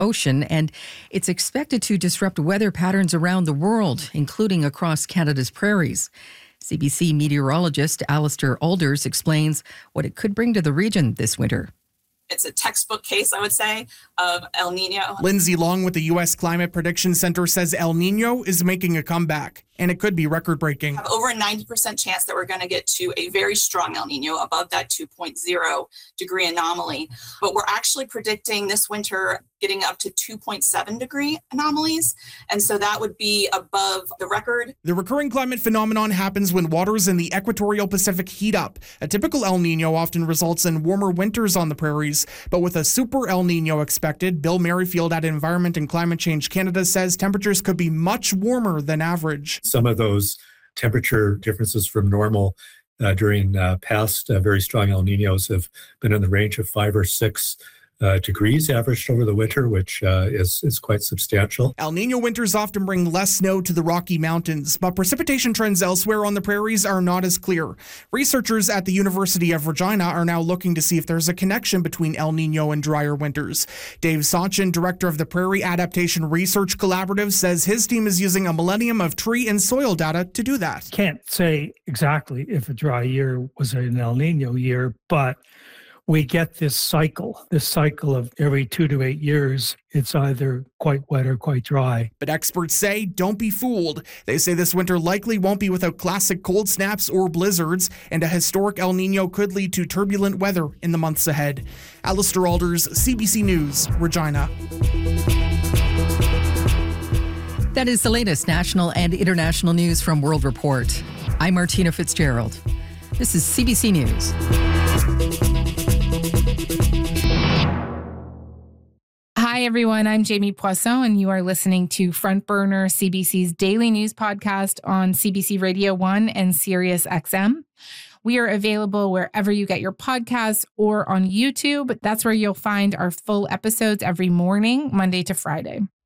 Ocean, and it's expected to disrupt weather patterns around the world, including across Canada's prairies. CBC meteorologist Alistair Alders explains what it could bring to the region this winter. It's a textbook case, I would say, of El Nino. Lindsay Long with the U.S. Climate Prediction Center says El Nino is making a comeback, and it could be record-breaking. Have over a 90% chance that we're going to get to a very strong El Nino above that 2.0 degree anomaly. But we're actually predicting this winter getting up to 2.7 degree anomalies. And so that would be above the record. The recurring climate phenomenon happens when waters in the equatorial Pacific heat up. A typical El Nino often results in warmer winters on the prairies. But with a super El Nino expected, Bill Merrifield at Environment and Climate Change Canada says temperatures could be much warmer than average. Some of those temperature differences from normal during past very strong El Ninos have been in the range of 5 or 6 degrees averaged over the winter, which is quite substantial. El Nino winters often bring less snow to the Rocky Mountains, but precipitation trends elsewhere on the prairies are not as clear. Researchers at the University of Regina are now looking to see if there's a connection between El Nino and drier winters. Dave Sachin, director of the Prairie Adaptation Research Collaborative, says his team is using a millennium of tree and soil data to do that. Can't say exactly if a dry year was an El Nino year, but we get this cycle of every 2 to 8 years, it's either quite wet or quite dry. But experts say don't be fooled. They say this winter likely won't be without classic cold snaps or blizzards, and a historic El Nino could lead to turbulent weather in the months ahead. Alistair Alders, CBC News, Regina. That is the latest national and international news from World Report. I'm Martina Fitzgerald. This is CBC News. Hi, everyone. I'm Jamie Poisson, and you are listening to Front Burner, CBC's daily news podcast on CBC Radio 1 and Sirius XM. We are available wherever you get your podcasts or on YouTube. That's where you'll find our full episodes every morning, Monday to Friday.